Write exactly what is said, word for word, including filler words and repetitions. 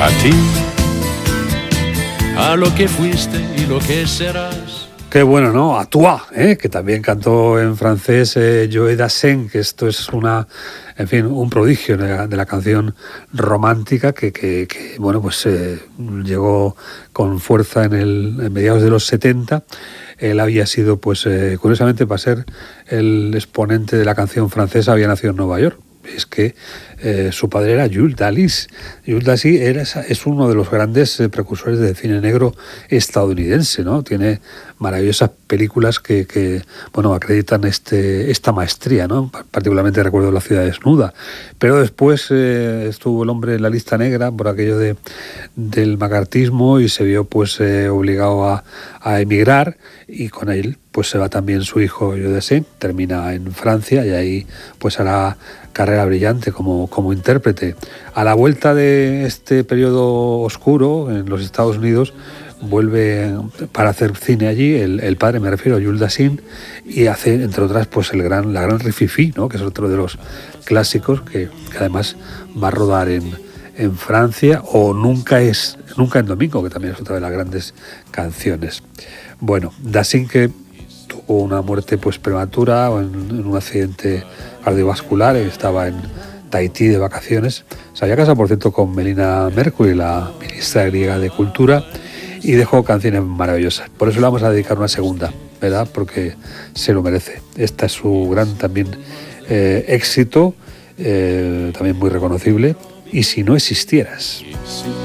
A ti, a lo que fuiste y lo que serás. Qué bueno, ¿no? A toi, ¿eh? Que también cantó en francés eh, Joe Dassin, que esto es una, en fin, un prodigio de la, de la canción romántica que, que, que bueno, pues eh, llegó con fuerza en, el, en mediados de los setenta. Él había sido, pues, eh, curiosamente, para ser el exponente de la canción francesa, había nacido en Nueva York. Es que eh, su padre era Jules Dalys. Jules Dalys era, es uno de los grandes eh, precursores del cine negro estadounidense, ¿no? Tiene maravillosas películas que, que bueno, acreditan este, esta maestría, ¿no? Particularmente recuerdo La ciudad desnuda. Pero después eh, estuvo el hombre en la lista negra por aquello de, del macartismo y se vio pues eh, obligado a, a emigrar, y con él pues se va también su hijo Joe Dassin, termina en Francia y ahí pues hará carrera brillante como, como intérprete. A la vuelta de este periodo oscuro en los Estados Unidos vuelve para hacer cine allí, el, el padre, me refiero a Jules Dassin, y hace, entre otras, pues el gran, la gran Rififi, ¿no? Que es otro de los clásicos que, que además va a rodar en, en Francia, o Nunca es Nunca en Domingo, que también es otra de las grandes canciones. Bueno, Dassin, que tuvo una muerte pues prematura en, en un accidente cardiovascular, estaba en Tahití de vacaciones. Se había casado, por cierto, con Melina Mercury, la ministra griega de Cultura, y dejó canciones maravillosas. Por eso le vamos a dedicar una segunda, ¿verdad? Porque se lo merece. Esta es su gran también eh, éxito, eh, también muy reconocible. Y si no existieras.